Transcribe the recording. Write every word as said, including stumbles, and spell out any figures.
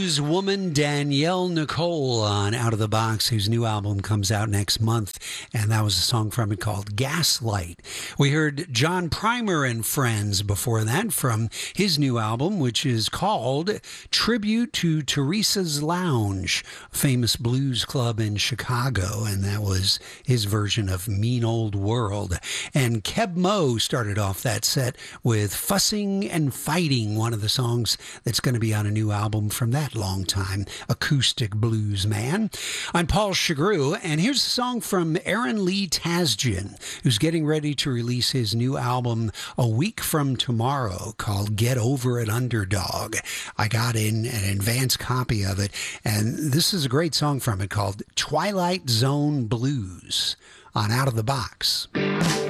blues woman Danielle Nicole on Out of the Box, whose new album comes out next month, and that was a song from it called Gaslight. We heard John Primer and Friends before that from his new album, which is called Tribute to Teresa's Lounge, a famous blues club in Chicago, and that was his version of Mean Old World. And Keb Mo started off that set with Fussing and Fighting, one of the songs that's going to be on a new album from that long-time acoustic blues man. I'm Paul Chagru, and here's a song from Aaron Lee Tasjian, who's getting ready to release his new album a week from tomorrow called Get Over It Underdog. I got in an advance copy of it, and this is a great song from it called Twilight Zone Blues on Out of the Box.